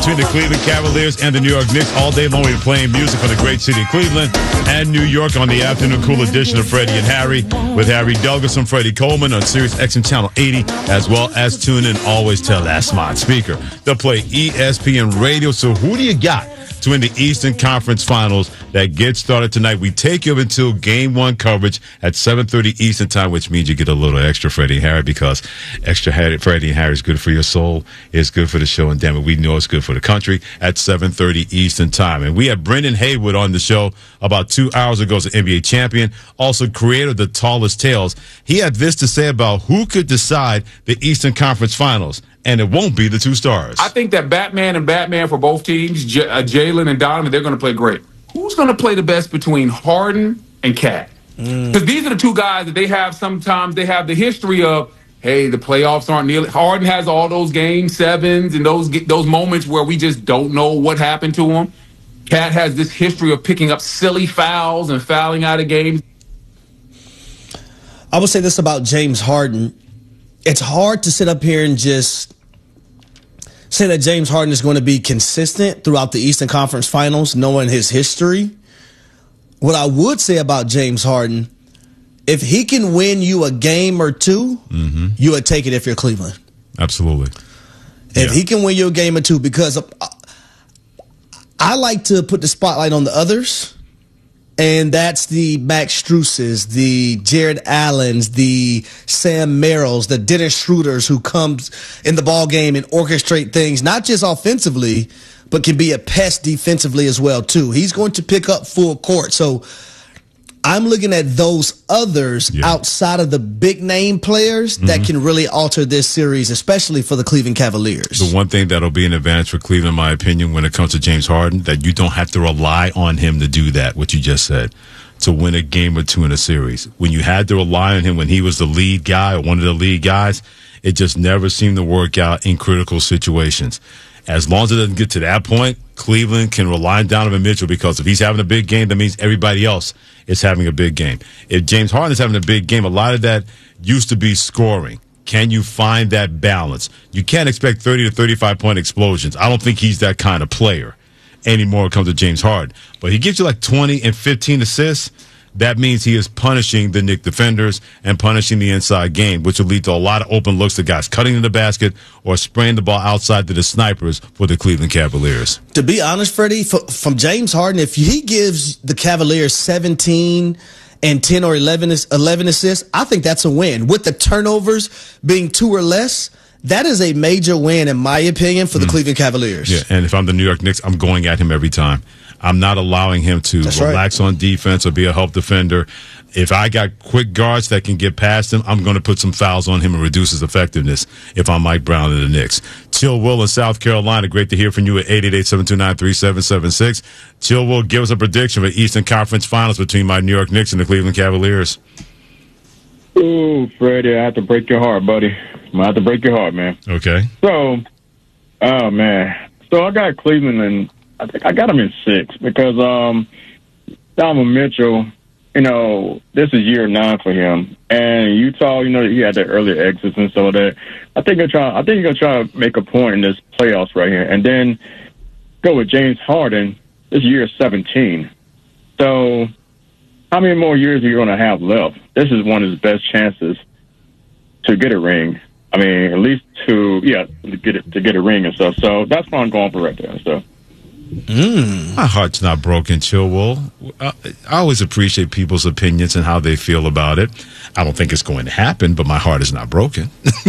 between the Cleveland Cavaliers and the New York Knicks all day long. We're playing music from the great city of Cleveland and New York on the afternoon cool edition of Freddie and Harry with Harry Douglas and Freddie Coleman on Sirius XM Channel 80, as well as tune in always to that smart speaker. They'll play ESPN Radio. So who do you got to win the Eastern Conference Finals that gets started tonight? We take you until Game 1 coverage at 7:30 Eastern Time, which means you get a little extra Freddie and Harry, because extra Freddie and Harry is good for your soul, it's good for the show, and damn it, we know it's good for the country at 7:30 Eastern Time. And we had Brendan Haywood on the show about 2 hours ago as an NBA champion, also creator of the Tallest Tales. He had this to say about who could decide the Eastern Conference Finals, and it won't be the two stars. I think that Batman for both teams, Jalen and Donovan, they're going to play great. Who's going to play the best between Harden and Cat? Because these are the two guys that they have. Sometimes they have the history of, hey, the playoffs aren't nearly. Harden has all those game sevens and those moments where we just don't know what happened to him. Cat has this history of picking up silly fouls and fouling out of games. I would say this about James Harden. It's hard to sit up here and just say that James Harden is going to be consistent throughout the Eastern Conference Finals, knowing his history. What I would say about James Harden, if he can win you a game or two, you would take it if you're Cleveland. Absolutely. If he can win you a game or two, because I like to put the spotlight on the others, and that's the Max Struses, the Jared Allens, the Sam Merrills, the Dennis Schroeders, who comes in the ball game and orchestrate things, not just offensively, but can be a pest defensively as well, too. He's going to pick up full court. So I'm looking at those others outside of the big name players that can really alter this series, especially for the Cleveland Cavaliers. The one thing that'll be an advantage for Cleveland, in my opinion, when it comes to James Harden, that you don't have to rely on him to do that, what you just said, to win a game or two in a series. When you had to rely on him when he was the lead guy or one of the lead guys, it just never seemed to work out in critical situations. As long as it doesn't get to that point, Cleveland can rely on Donovan Mitchell, because if he's having a big game, that means everybody else is having a big game. If James Harden is having a big game, a lot of that used to be scoring. Can you find that balance? You can't expect 30 to 35-point explosions. I don't think he's that kind of player anymore when it comes to James Harden. But he gives you like 20 and 15 assists. That means he is punishing the Knicks defenders and punishing the inside game, which will lead to a lot of open looks to guys cutting in the basket or spraying the ball outside to the snipers for the Cleveland Cavaliers. To be honest, Freddie, from James Harden, if he gives the Cavaliers 17 and 10 or 11 assists, I think that's a win. With the turnovers being 2 or less, that is a major win, in my opinion, for the Cleveland Cavaliers. Yeah, and if I'm the New York Knicks, I'm going at him every time. I'm not allowing him to relax on defense or be a help defender. If I got quick guards that can get past him, I'm going to put some fouls on him and reduce his effectiveness if I'm Mike Brown and the Knicks. Chill Will in South Carolina, great to hear from you at 888-729-3776. Chill Will, give us a prediction for Eastern Conference Finals between my New York Knicks and the Cleveland Cavaliers. Ooh, Freddie, I have to break your heart, buddy. I have to break your heart, man. Okay. So, oh, man. So I got Cleveland, and I think I got him in 6 because Donovan Mitchell, this is year 9 for him. And Utah, he had that early exits and so that. I think he's going to try to make a point in this playoffs right here. And then go with James Harden. This year is 17. So how many more years are you going to have left? This is one of his best chances to get a ring. I mean, at least to get a ring and stuff. So that's what I'm going for right there. So. My heart's not broken, Chilwell. I always appreciate people's opinions and how they feel about it. I don't think it's going to happen, but my heart is not broken.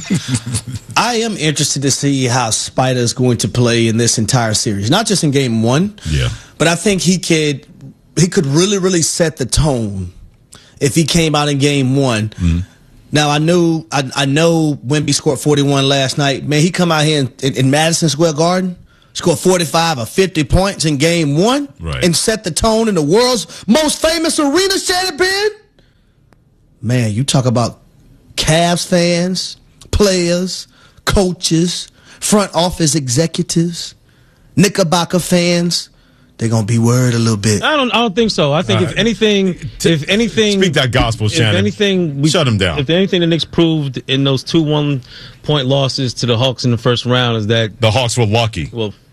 I am interested to see how Spider is going to play in this entire series, not just in Game 1. Yeah, but I think he could really, really set the tone if he came out in Game 1. Now, I know Wemby scored 41 last night. Man, he come out here in Madison Square Garden, scored 45 or 50 points in Game 1, and set the tone in the world's most famous arena, Shannon. Man, you talk about Cavs fans, players, coaches, front office executives, Knickerbocker fans. They're gonna be worried a little bit. I don't think so. I think if anything, speak that gospel, Shannon. If anything, shut them down. If anything, the Knicks proved in those 2 1-point losses to the Hawks in the first round is that the Hawks were lucky. Well,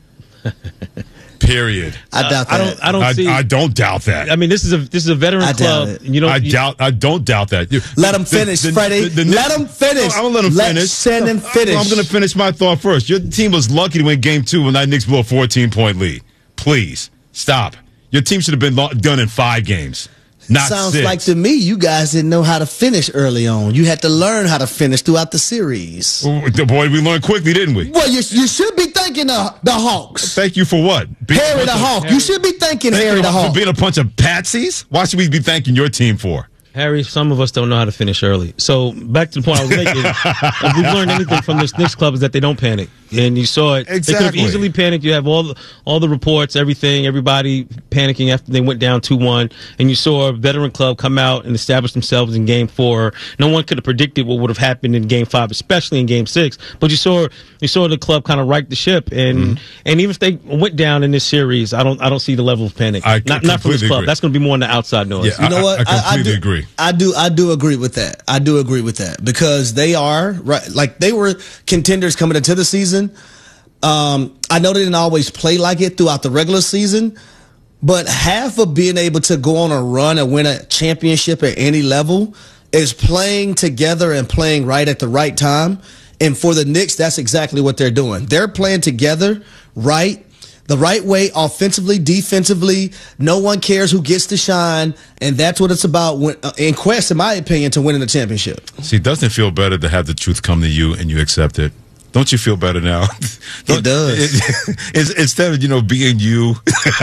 Period. I doubt that. I don't doubt that. I mean, this is a veteran I doubt club. it. You know, I don't doubt that. Let him finish, Freddie. Let him finish. I'm gonna let him finish. Let's send him finish. I'm gonna finish my thought first. Your team was lucky to win Game 2 when that Knicks blew a 14-point lead. Please stop. Your team should have been done in 5 games. Not Sounds 6. like to me you guys didn't know how to finish early on. You had to learn how to finish throughout the series. Boy, we learned quickly, didn't we? Well, you should be thanking the Hawks. Thank you for what? Harry the Hawk. You should be thanking Harry the Hawk. For being a bunch of patsies? Why should we be thanking your team for? Harry, some of us don't know how to finish early. So back to the point I was making. If we've learned anything from this Knicks club is that they don't panic. And you saw it. Exactly. They could have easily panicked. You have all the reports, everything, everybody panicking after they went down 2-1. And you saw a veteran club come out and establish themselves in Game 4. No one could have predicted what would have happened in Game 5, especially in Game 6. But you saw the club kind of right the ship. And even if they went down in this series, I don't see the level of panic. Not from this club. Agree. That's going to be more on the outside noise. Yeah, You know what? I completely agree. I do agree with that. I do agree with that because they are right. Like they were contenders coming into the season. I know they didn't always play like it throughout the regular season, but half of being able to go on a run and win a championship at any level is playing together and playing right at the right time. And for the Knicks, that's exactly what they're doing. They're playing together right. The right way, offensively, defensively. No one cares who gets to shine, and that's what it's about. In quest, in my opinion, to winning the championship. See, doesn't it feel better to have the truth come to you and you accept it? Don't you feel better now? It does. Instead of being you.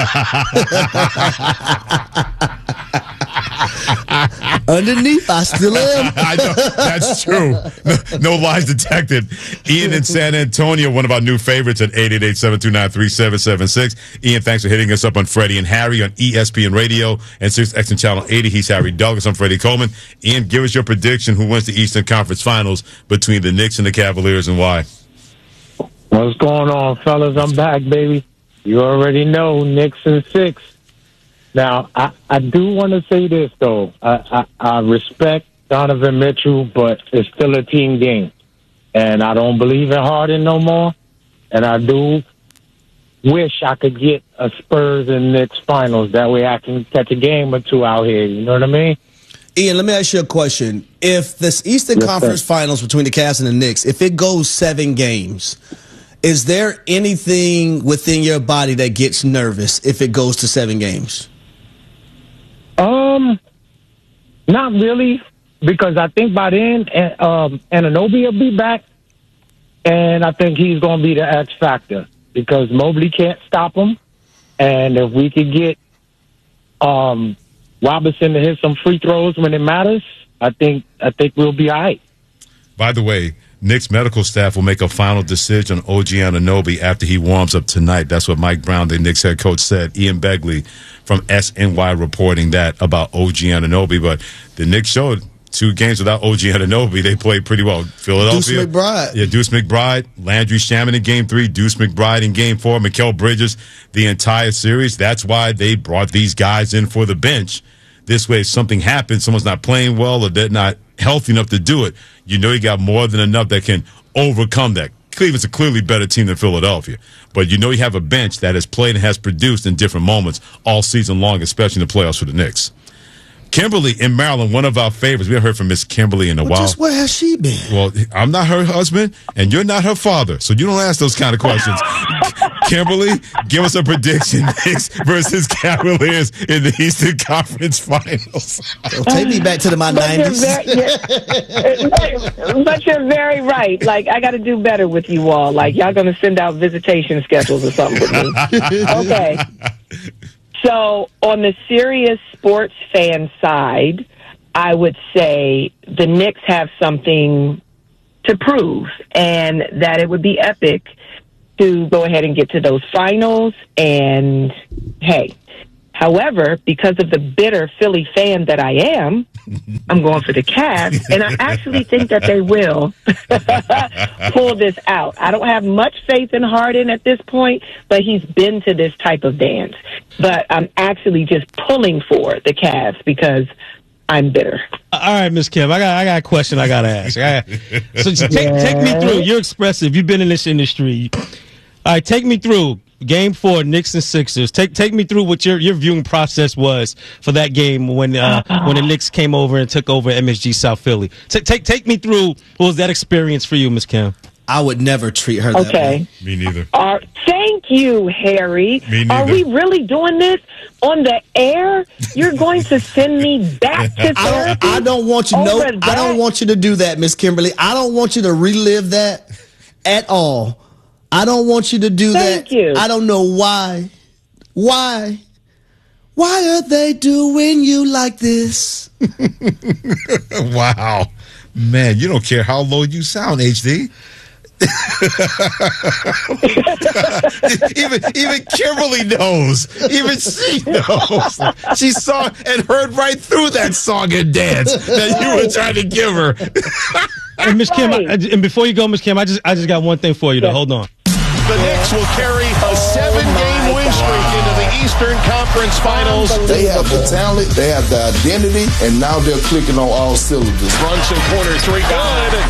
Underneath, I still am. I know, that's true. No lies detected. Ian in San Antonio, one of our new favorites at 888-729-3776. Ian, thanks for hitting us up on Freddie and Harry on ESPN Radio and 6X and Channel 80. He's Harry Douglas. I'm Freddie Coleman. Ian, give us your prediction. Who wins the Eastern Conference Finals between the Knicks and the Cavaliers and why? What's going on, fellas? I'm back, baby. You already know, Knicks in 6. Now, I do want to say this, though. I respect Donovan Mitchell, but it's still a team game. And I don't believe in Harden no more. And I do wish I could get a Spurs and Knicks finals. That way I can catch a game or two out here. You know what I mean? Ian, let me ask you a question. If this Eastern Conference Finals between the Cavs and the Knicks, if it goes 7 games, is there anything within your body that gets nervous if it goes to 7 games? Not really, because I think by then Anunoby will be back, and I think he's going to be the X factor because Mobley can't stop him, and if we could get Robinson to hit some free throws when it matters, I think we'll be all right. By the way, Knicks medical staff will make a final decision on OG Anunoby after he warms up tonight. That's what Mike Brown, the Knicks head coach, said. Ian Begley from SNY reporting that about OG Anunoby. But the Knicks showed 2 games without OG Anunoby. They played pretty well. Philadelphia. Deuce McBride. Yeah, Deuce McBride. Landry Shaman in Game 3. Deuce McBride in Game 4. Mikal Bridges the entire series. That's why they brought these guys in for the bench. This way, if something happens, someone's not playing well or they're not healthy enough to do it, you know you got more than enough that can overcome that. Cleveland's a clearly better team than Philadelphia. But you know you have a bench that has played and has produced in different moments all season long, especially in the playoffs for the Knicks. Kimberly in Maryland, one of our favorites. We haven't heard from Miss Kimberly in a while. Just where has she been? Well, I'm not her husband, and you're not her father, so you don't ask those kind of questions. Kimberly, give us a prediction. Knicks versus Cavaliers in the Eastern Conference Finals. Take me back to my 90s. But you're very right. Like, I got to do better with you all. Like, y'all going to send out visitation schedules or something with me. Okay. So, on the serious sports fan side, I would say the Knicks have something to prove, and that it would be epic to go ahead and get to those finals. And, hey, however, because of the bitter Philly fan that I am, I'm going for the Cavs, and I actually think that they will pull this out. I don't have much faith in Harden at this point, but he's been to this type of dance. But I'm actually just pulling for the Cavs because I'm bitter. All right, Miss Kim, I got a question I got to ask. So take me through. You're expressive. You've been in this industry. All right, take me through. Game 4, Knicks and Sixers. Take me through what your viewing process was for that game when the Knicks came over and took over MSG South Philly. Take me through what was that experience for you, Ms. Kim? I would never treat her that way. Me neither. Thank you, Harry. Me neither. Are we really doing this on the air? You're going to send me back to therapy? I don't want you. No, I don't want you to do that, Miss Kimberly. I don't want you to relive that at all. I don't want you to do that. Thank you. I don't know why. Why are they doing you like this? Wow. Man, you don't care how low you sound, HD. even Kimberly knows. Even she knows. She saw and heard right through that song and dance that you were trying to give her. And Ms. Kim, and before you go, Ms. Kim, I just got one thing for you. Hold on. The Knicks will carry a 7-game win streak into the Eastern Conference Finals. They have the talent, they have the identity, and now they're clicking on all cylinders. Brunson corner 3, good.